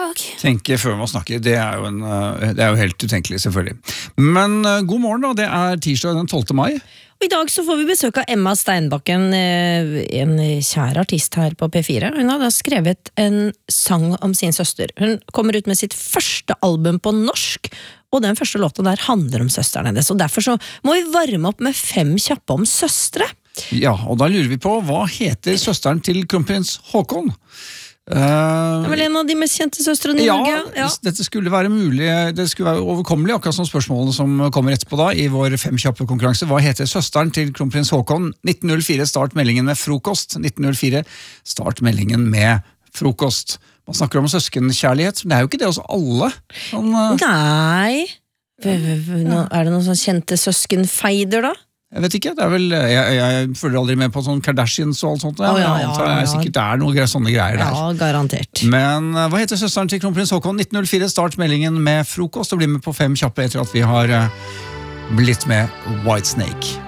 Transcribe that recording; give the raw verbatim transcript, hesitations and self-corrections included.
dag. Tenke før man snakker, det er jo, en, eh, det er jo helt utenkelig selvfølgelig. Men eh, god morgen da, det er tirsdag den tolvte mai. Og I dag så får vi besøk av Emma Steinbakken, eh, en kjær artist her på P fire. Hun har da skrevet en sang om sin søster. Hun kommer ut med sitt første album på norsk, og den første låta der handler om søsteren hennes. Og derfor så må vi varme opp med fem kjappe om søstre. Ja, og da lurer vi på, hva heter søsteren til kronprins Haakon? Uh, Det er vel en av de mest kjente søstrene i ja, Norge. Ja, hvis dette skulle være mulig, det skulle være overkommelig, akkurat som spørsmålene som kommer etterpå da, i vår fem kjappe konkurranse. Hva heter søsteren til kronprins Haakon? nitten null fire, start meldingen med frokost. nitten null fire, start meldingen med frokost. Man snakker om søskenkjærlighet, men det er jo ikke det hos alle. Sånn, uh, Nei. Nå- Er det noen sånn kjente søskenfeider da? jeg vet ikke, det er vel, jeg, jeg følger aldri med på sånn Kardashians og alt sånt. Å, ja, ja, Jeg antar det er ja. sikkert det er noen gre- sånne greier der. Ja, garantert. Men uh, hva heter søsteren til kronprins Haakon? nitten null fire, start meldingen med frokost og bli med på fem kjappe etter at vi har uh, blitt med Whitesnake.